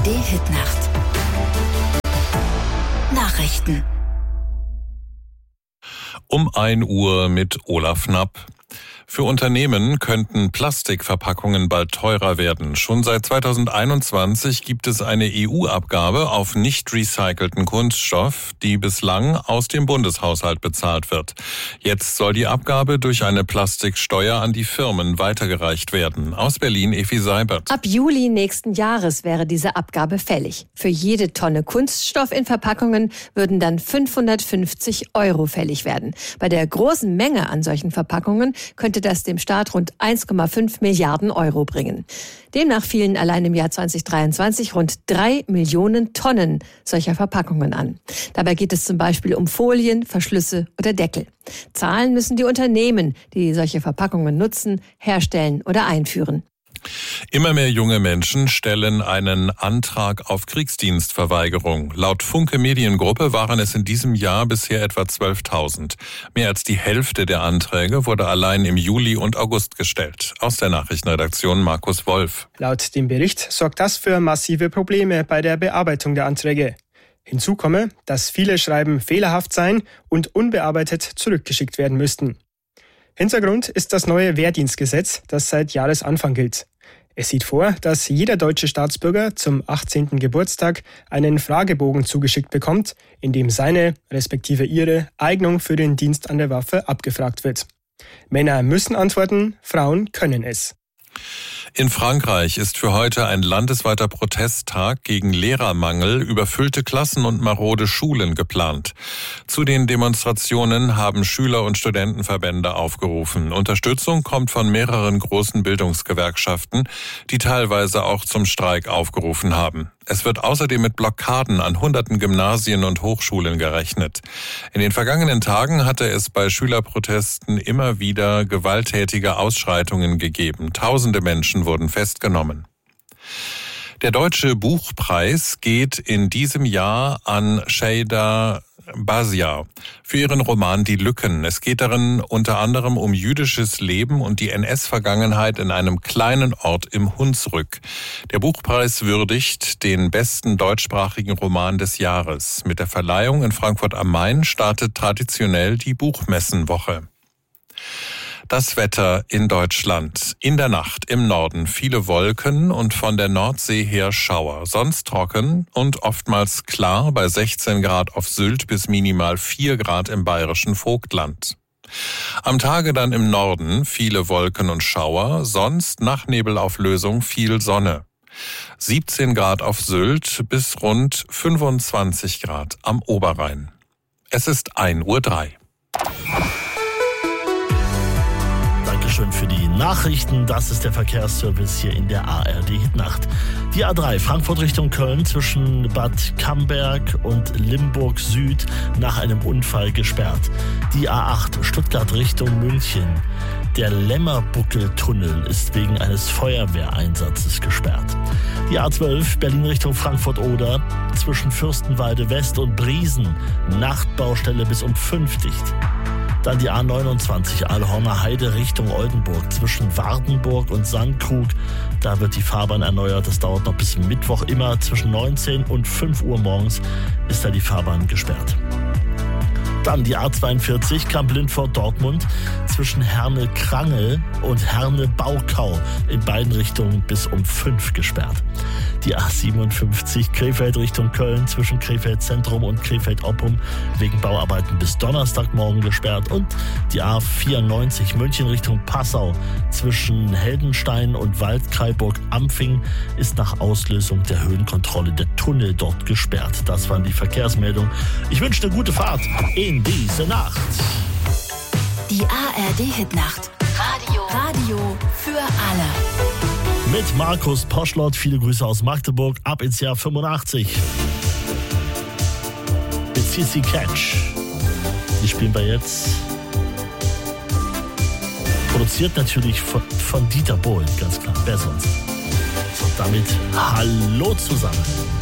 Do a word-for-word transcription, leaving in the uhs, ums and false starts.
D-Hit-Nacht. Nachrichten. Um ein Uhr mit Olaf Knapp. Für Unternehmen könnten Plastikverpackungen bald teurer werden. Schon seit zweitausendeinundzwanzig gibt es eine E U-Abgabe auf nicht recycelten Kunststoff, die bislang aus dem Bundeshaushalt bezahlt wird. Jetzt soll die Abgabe durch eine Plastiksteuer an die Firmen weitergereicht werden. Aus Berlin Efi Seibert. Ab Juli nächsten Jahres wäre diese Abgabe fällig. Für jede Tonne Kunststoff in Verpackungen würden dann fünfhundertfünfzig Euro fällig werden. Bei der großen Menge an solchen Verpackungen könnte das dem Staat rund eins Komma fünf Milliarden Euro bringen. Demnach fielen allein im Jahr zweitausenddreiundzwanzig rund drei Millionen Tonnen solcher Verpackungen an. Dabei geht es zum Beispiel um Folien, Verschlüsse oder Deckel. Zahlen müssen die Unternehmen, die solche Verpackungen nutzen, herstellen oder einführen. Immer mehr junge Menschen stellen einen Antrag auf Kriegsdienstverweigerung. Laut Funke Mediengruppe waren es in diesem Jahr bisher etwa zwölftausend. Mehr als die Hälfte der Anträge wurde allein im Juli und August gestellt. Aus der Nachrichtenredaktion Markus Wolf. Laut dem Bericht sorgt das für massive Probleme bei der Bearbeitung der Anträge. Hinzu komme, dass viele Schreiben fehlerhaft seien und unbearbeitet zurückgeschickt werden müssten. Hintergrund ist das neue Wehrdienstgesetz, das seit Jahresanfang gilt. Es sieht vor, dass jeder deutsche Staatsbürger zum achtzehnten Geburtstag einen Fragebogen zugeschickt bekommt, in dem seine, respektive ihre, Eignung für den Dienst an der Waffe abgefragt wird. Männer müssen antworten, Frauen können es. In Frankreich ist für heute ein landesweiter Protesttag gegen Lehrermangel, überfüllte Klassen und marode Schulen geplant. Zu den Demonstrationen haben Schüler- und Studentenverbände aufgerufen. Unterstützung kommt von mehreren großen Bildungsgewerkschaften, die teilweise auch zum Streik aufgerufen haben. Es wird außerdem mit Blockaden an hunderten Gymnasien und Hochschulen gerechnet. In den vergangenen Tagen hatte es bei Schülerprotesten immer wieder gewalttätige Ausschreitungen gegeben. Tausende Menschen wurden festgenommen. Der Deutsche Buchpreis geht in diesem Jahr an Sheyda Basiar für ihren Roman Die Lücken. Es geht darin unter anderem um jüdisches Leben und die N S-Vergangenheit in einem kleinen Ort im Hunsrück. Der Buchpreis würdigt den besten deutschsprachigen Roman des Jahres. Mit der Verleihung in Frankfurt am Main startet traditionell die Buchmessenwoche. Das Wetter in Deutschland. In der Nacht im Norden viele Wolken und von der Nordsee her Schauer. Sonst trocken und oftmals klar bei sechzehn Grad auf Sylt bis minimal vier Grad im bayerischen Vogtland. Am Tage dann im Norden viele Wolken und Schauer, sonst nach Nebelauflösung viel Sonne. siebzehn Grad auf Sylt bis rund fünfundzwanzig Grad am Oberrhein. Es ist ein Uhr drei. Dankeschön für die Nachrichten. Das ist der Verkehrsservice hier in der A R D-Hitnacht. Die A drei Frankfurt Richtung Köln zwischen Bad Camberg und Limburg Süd nach einem Unfall gesperrt. Die A acht Stuttgart Richtung München. Der Lämmerbuckeltunnel ist wegen eines Feuerwehreinsatzes gesperrt. Die A zwölf Berlin Richtung Frankfurt-Oder zwischen Fürstenwalde West und Briesen. Nachtbaustelle bis um fünf dicht. Dann die A neunundzwanzig Aalhorner Heide Richtung Oldenburg zwischen Wardenburg und Sandkrug. Da wird die Fahrbahn erneuert. Das dauert noch bis Mittwoch. Immer zwischen neunzehn und fünf Uhr morgens ist da die Fahrbahn gesperrt. Dann die A zweiundvierzig Kamp-Lindfort-Dortmund zwischen Herne-Krangel und Herne-Baukau in beiden Richtungen bis um fünf gesperrt. Die A siebenundfünfzig Krefeld Richtung Köln zwischen Krefeld Zentrum und Krefeld Oppum wegen Bauarbeiten bis Donnerstagmorgen gesperrt. Und die A vierundneunzig München Richtung Passau zwischen Heldenstein und Waldkraiburg-Ampfing ist nach Auslösung der Höhenkontrolle der Tunnel dort gesperrt. Das waren die Verkehrsmeldungen. Ich wünsche eine gute Fahrt in diese Nacht. Die A R D-Hitnacht. Radio. Radio für alle. Mit Markus Poschlott, viele Grüße aus Magdeburg, ab ins Jahr fünfundachtzig. Mit C C Catch. Die spielen wir jetzt. Produziert natürlich von, von Dieter Bohlen, ganz klar. Wer sonst? So, damit hallo zusammen.